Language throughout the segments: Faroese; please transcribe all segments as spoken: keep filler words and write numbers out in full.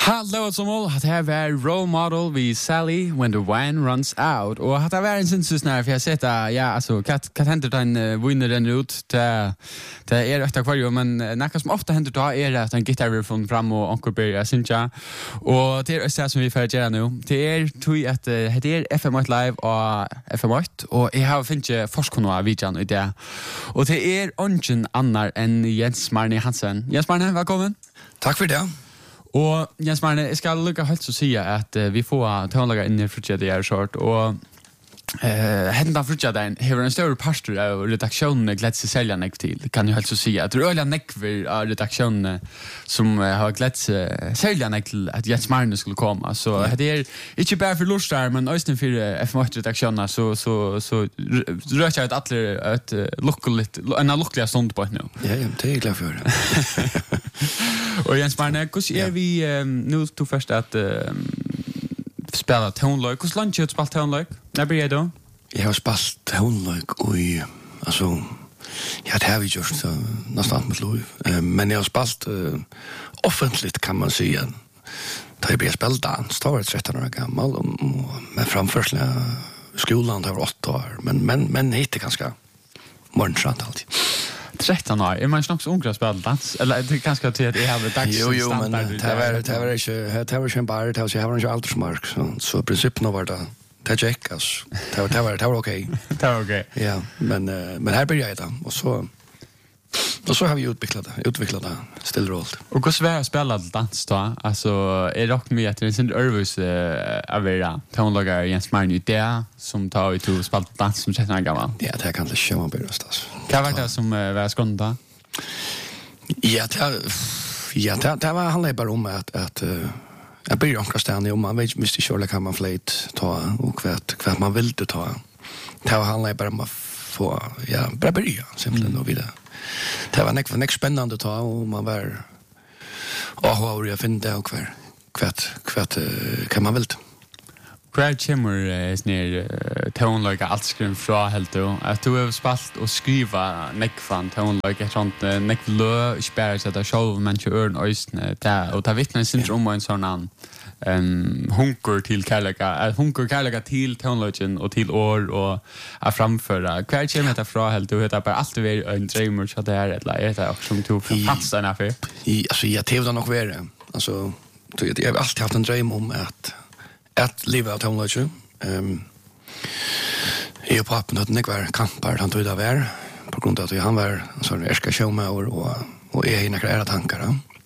Hallo som mål, det här var Role Model vid Sally When the Wine Runs Out. Och det var en synsus när för jag sett att ja, alltså kat kat händer den uh, vinner den ut till till är efter kvar men något som ofta händer då är att en gitarr från fram och Uncle Barry synja. Och det är det som vi får göra nu. Det är tror att det är F M åtta live och F M åtta och jag har finche forskona videon i det. Och det är ungen annar än Jens Marne Hansen. Jens Marne, välkommen. Tack för det. Og Jens Marne, jeg skal lukke helt så si at uh, vi får tøvnlager inn i frutjedet jeg er kjørt, og uh, hentan frutjedet har en større pastor av redaksjonene glett seg selja nekv til, kan jeg helt så si. Jeg tror øyla nekver av redaksjonene som uh, har glett seg selja nekv til at Jens Marne skulle komme. Så ja. Det er ikke bare for lort der, men også for F M åtta-redaksjonene, så, så, så rører jeg ut alle et lukkelig, en lukkelig stund på et nå. Ja, ja, det er jeg glad for. Og Jens Marne, hvordan er vi um, nu tog først at um, spela toneløy? Hvordan langt har du spalt toneløy? Når blir jeg da? Jeg har spalt toneløy og altså, ja, det har vi gjort så, nesten alt mitt liv. Uh, men jeg har spalt uh, offentligt, kan man si. Da jeg ble spelt dans, da var jeg tretton år gammal, og, og, men framførsel i skolan, da var åtta år. Men, men, men hit er ganske morgensrant alltid. tretton år. Är man snart så ung att spela dans? Eller det kanske till att jag har dags Jo, jo, men det var det var inte det var ju bara det så jag har inte aldersmark så så princip nog var det det gick alltså. Det var det var det var okej. Det var okej. Ja, men men här började jag då och så och så har vi utvecklat det, utvecklat det still rollt. Och hur svårt att spela dans då? Alltså är rock med att det är sin nervös av det. Tonlager Jens Marne det som tar ut och spela dans som tretton år gammal. Ja, det kan det show up alltså. Vad var det som var skonda? Ja, det ja, det, det var handlar bara om att att uh, jag började omkring och man vet visst inte hur kan man flyt ta och kvart kvart man vill det ta. Det handlar bara om att få ja, bara börja simpelt och vidare. Det var nekva nek spennande ta og man var åh, jeg finner det og hver hvert, hvert uh, kan man vilt. Hver kommer uh, snir uh, tonelager alt skrevet fra helt du? At du har spalt og skriva nekvan tonelager et sånt uh, nekv lø, ikke bare til at sjål, men ikke øren øystene, og det vittner sin om en sånn an um, hunker til kærlega, uh, hunker kærlega til tonelagen og til år og er framføra. Hver kommer det fra helt du? Det er bare alltid vært en drømmer så det er, eller er det også som du fanns den her for? Altså, jeg tror det nok være. Altså, jeg har alltid haft en drøm om at at livet av tonelagen. Um, jeg og pappen hadde ikke vært kamper han tog det var, på grunn av at han var en sånn erska showmauer og, og jeg har ikke ære tanker.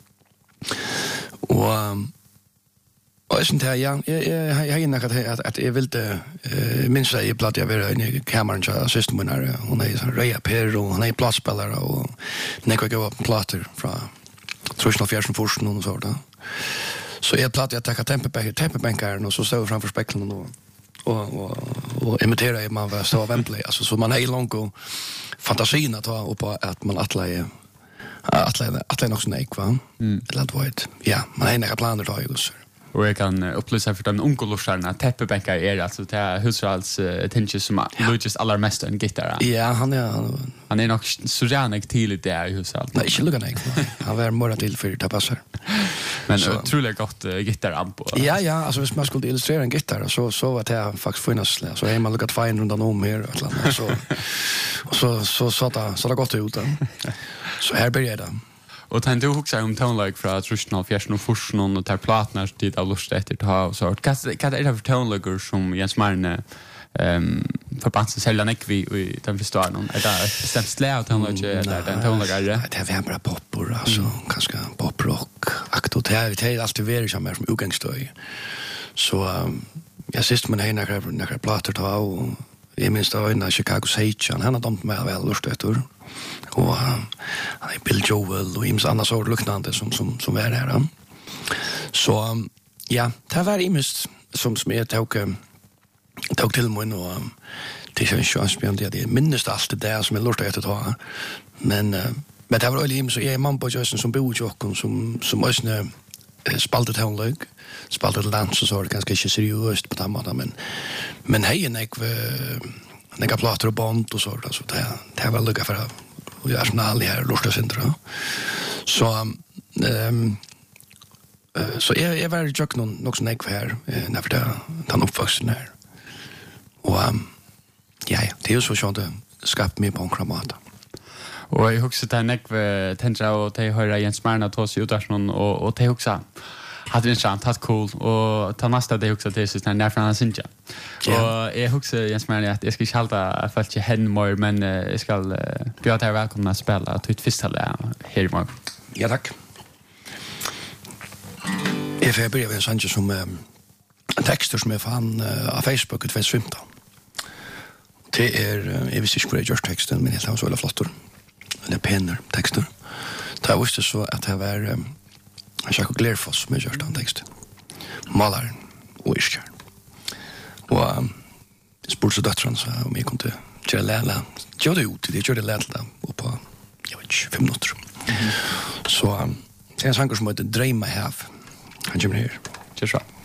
Og Og jeg synes det, ja, jeg, jeg, jeg har innakket at, at jeg ville, uh, minst jeg er platt jeg var i kameran til søsten min her, hun er sånn Røya Per, og hun er plattspillere, og nekker ikke var platter fra Trusnal Fjersen Forsen og så da. Så jeg platt jeg takket tempebenkeren, og så stod jeg framfor speklen og, og, og, og imiterer jeg man var stå av Wembley, altså, så man er i langt og fantasien at, at man atleier atleier atleier nok sånn eik, va? Mm. Eller at det ja, man har innakket planer da, jo, så. Och jag kan upplysa för den onkolosarna täppebänkar är alltså det är husrals attention som Lucas allra mest en gitarr. Ja, han är han, han är nog så gärna till det är husrals. Nej, inte lugna nej. Han var mer till för det passar. Men otroligt gott uh, gitarramp. Ja, ja, alltså hvis man skulle illustrera en gitarr så så var det faktiskt finnas så är man lukat fine runt om här och så och så så så det så det gott ut. Så här börjar det. Och tänkte du också om tonelager från Trusnal Fjersen och Forsen och tar platnar dit av lust efter ta och så. Vad är det för tonelager som Jens Marne ehm förband sig sälja näck vi i den förstår någon. Är det bestämt slä av tonelager eller den tonelager? Det är bara popor alltså kanske poprock aktuellt det är alltid väldigt som som utgångsstöj. Så jag sist men hena några plattor ta och jag minns då i Chicago Sage han har dömt mig väl lust efter. Och han är Bill Joel och ims andra sort liknande som som som är där. Så ja, det var imist som som jag tog tog till mig och det är ju chans på det det minst allt det där som är lust att ta. Men men det var väl ims så är man på just som bor ju och som som måste spalta tonlag spalta dans så det ganska inte seriöst på tamma men men hej en ek några plattor och band och så så det det var lucka för och jag är som aldrig här lust att syntra så ehm så jag jag var ju jock någon något sån ekv här när för det han uppvuxen här. Och um, ja, ja, det är ju så skönt att skapa mig på en kramat. Och jag huxar till nekve tentra och till höra Jens Marna ta sig ut där någon och och till huxa hade intressant, hade cool och ta nästa det huxa till sig när från Sinja. Och jag huxar Jens Marna att jag ska inte hålla fast hen mer men jag ska bjuda dig välkomna att spela till ett festival här i morgon. Ja, tack. Jag får börja med en sanning som um, texter som jag fann uh, av Facebook i tjugo femton. Det är, jag visste inte hur jag gör texten, men det var så väldigt flottor. Eller penner texter. Det jag visste så att det var um, Jakob Glerfoss som jag gör den texten. Malaren och Iskjärn. Och um, jag spurte så döttran så om jag kunde köra läla. Jag gjorde det ut, jag körde läla upp på, jag vet inte, fem minuter. Mm-hmm. Så um, det är en sanger som heter Dreima Hav. Han kommer här. Kör så.